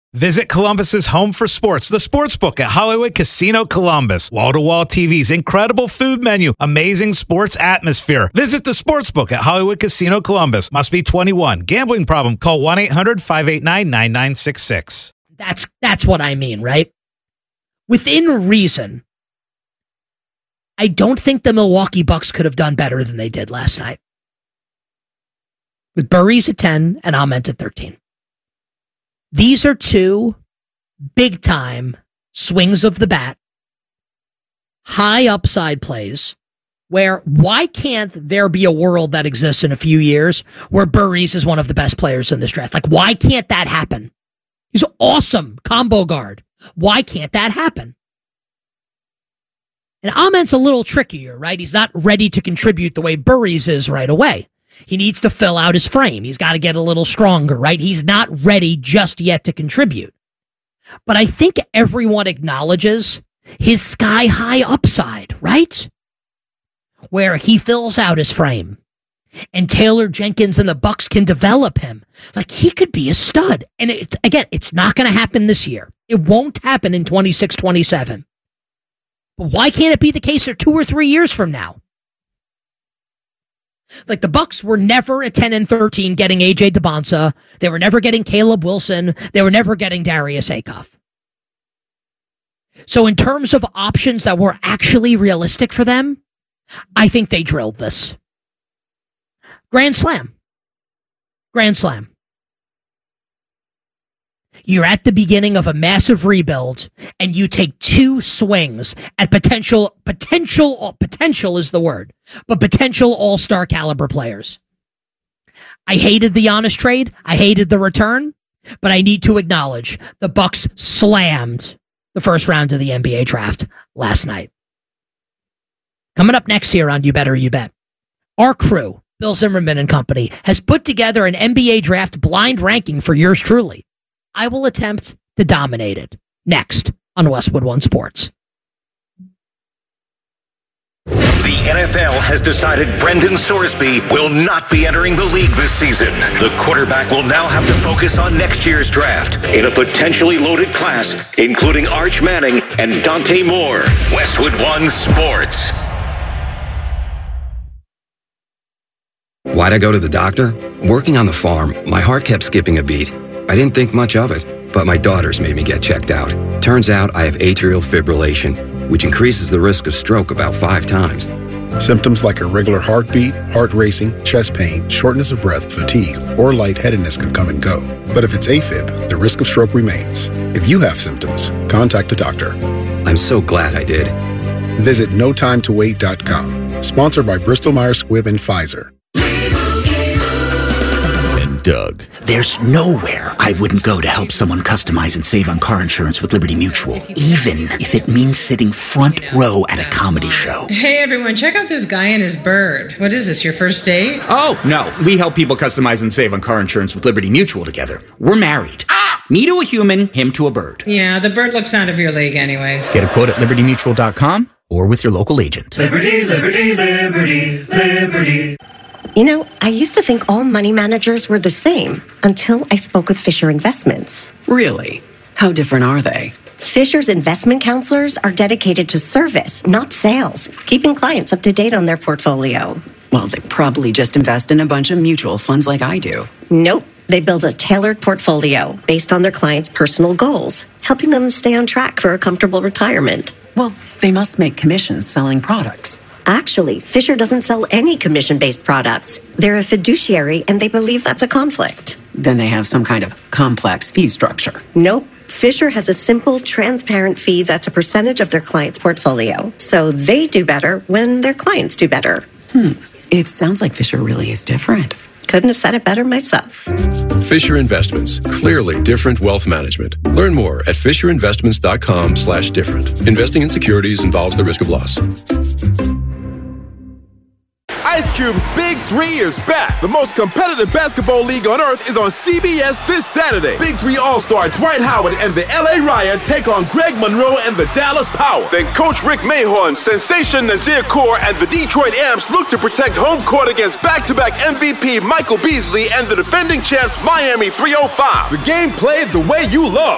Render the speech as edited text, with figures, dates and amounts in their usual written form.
Visit Columbus's home for sports, the Sportsbook at Hollywood Casino Columbus. Wall-to-wall TVs, incredible food menu, amazing sports atmosphere. Visit the Sportsbook at Hollywood Casino Columbus. Must be 21. Gambling problem? Call 1-800-589-9966. That's what I mean, right? Within reason, I don't think the Milwaukee Bucks could have done better than they did last night. With Burries at 10 and Ament at 13. These are two big-time swings of the bat, high upside plays, where why can't there be a world that exists in a few years where Burries is one of the best players in this draft? Like, why can't that happen? He's an awesome combo guard. Why can't that happen? And Ament's a little trickier, right? He's not ready to contribute the way Burries is right away. He needs to fill out his frame. He's got to get a little stronger, right? He's not ready just yet to contribute. But I think everyone acknowledges his sky-high upside, right? Where he fills out his frame. And Taylor Jenkins and the Bucks can develop him. Like, he could be a stud. And it's not going to happen this year. It won't happen in 26-27. But why can't it be the case for 2 or 3 years from now? Like, the Bucks were never at 10 and 13 getting AJ DeBonsa. They were never getting Caleb Wilson. They were never getting Darius Akoff. So in terms of options that were actually realistic for them, I think they drilled this. Grand Slam. Grand Slam. You're at the beginning of a massive rebuild, and you take 2 swings at potential is the word, but potential all-star caliber players. I hated the Giannis trade. I hated the return, but I need to acknowledge the Bucks slammed the first round of the NBA draft last night. Coming up next here on You Better You Bet, our crew, Bill Zimmerman and company, has put together an NBA draft blind ranking for yours truly. I will attempt to dominate it next on Westwood One Sports. The NFL has decided Brendan Sorsby will not be entering the league this season. The quarterback will now have to focus on next year's draft in a potentially loaded class, including Arch Manning and Dante Moore. Westwood One Sports. Why'd I go to the doctor? Working on the farm, my heart kept skipping a beat. I didn't think much of it, but my daughters made me get checked out. Turns out I have atrial fibrillation, which increases the risk of stroke about 5 times. Symptoms like irregular heartbeat, heart racing, chest pain, shortness of breath, fatigue, or lightheadedness can come and go. But if it's AFib, the risk of stroke remains. If you have symptoms, contact a doctor. I'm so glad I did. Visit notimetowait.com. Sponsored by Bristol Myers Squibb and Pfizer. Doug. There's nowhere I wouldn't go to help someone customize and save on car insurance with Liberty Mutual, even if it means sitting front row at a comedy show. Hey everyone, check out this guy and his bird. What is this, your first date? Oh, no. We help people customize and save on car insurance with Liberty Mutual together. We're married. Me to a human, him to a bird. Yeah, the bird looks out of your league anyways. Get a quote at libertymutual.com or with your local agent. Liberty, liberty, liberty, liberty. You know, I used to think all money managers were the same until I spoke with Fisher Investments. Really? How different are they? Fisher's investment counselors are dedicated to service, not sales, keeping clients up to date on their portfolio. Well, they probably just invest in a bunch of mutual funds like I do. Nope. They build a tailored portfolio based on their clients' personal goals, helping them stay on track for a comfortable retirement. Well, they must make commissions selling products. Actually, Fisher doesn't sell any commission-based products. They're a fiduciary, and they believe that's a conflict. Then they have some kind of complex fee structure. Nope. Fisher has a simple, transparent fee that's a percentage of their client's portfolio. So they do better when their clients do better. It sounds like Fisher really is different. Couldn't have said it better myself. Fisher Investments. Clearly different wealth management. Learn more at FisherInvestments.com/different. Investing in securities involves the risk of loss. Ice Cube's Big 3 is back. The most competitive basketball league on earth is on CBS this Saturday. Big 3 All-Star Dwight Howard and the LA Riot take on Greg Monroe and the Dallas Power. Then Coach Rick Mahorn, Sensation Nazir Kaur, and the Detroit Amps look to protect home court against back-to-back MVP Michael Beasley and the defending champs Miami 305. The game played the way you love.